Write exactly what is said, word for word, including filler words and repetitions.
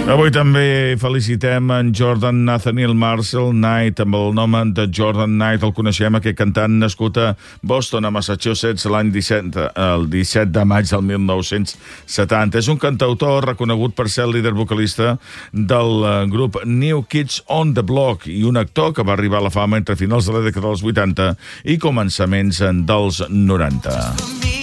Avui també felicitem en Jordan Nathaniel Marshall Knight, amb el nom de Jordan Knight. El coneixem, aquest cantant nascut a Boston, a Massachusetts, l'any disset, el disset de maig del mil nou-cents setanta. És un cantautor reconegut per ser el líder vocalista del grup New Kids on the Block i un actor que va arribar a la fama entre finals de la dècada dels vuitanta i començaments dels noranta.